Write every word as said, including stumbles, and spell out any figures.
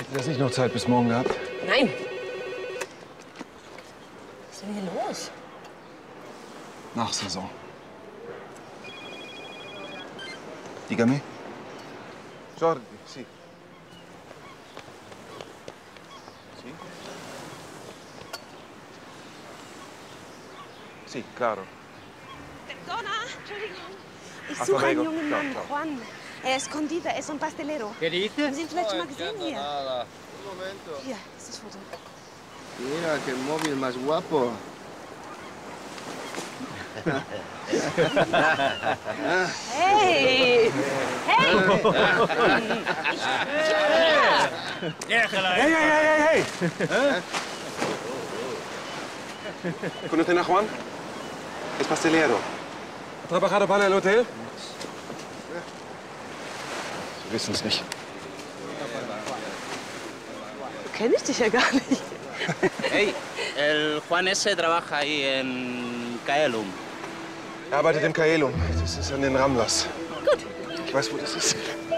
Hätte das nicht noch Zeit bis morgen gehabt? Nein. Was ist denn hier los? Nachsaison. Dígame. Jordi, sì. Sì? Sì, claro. Perdona, Entschuldigung. Ich Hasta suche einen luego. jungen Ciao, Mann, ciao. Juan. Er ist Condita, er ist ein Pastelero. ¿Qué dices? Haben Sie ihn vielleicht schon mal gesehen hier? Nada. Un momento. Hier, ist das Foto. Mira, qué móvil más guapo. Hey! Hey! Déjala. Hey, hey, hey, hey, hey! ¿Conocen a Juan? Es pastelero. ¿Ha trabajado para el hotel? Sie wissen es nicht. Kenne ich dich ja gar nicht. Hey, el Juan ese trabaja ahí en Kaelum. Er arbeitet im Kaelum. Das ist an den Ramlas. Gut. Ich weiß, wo das ist.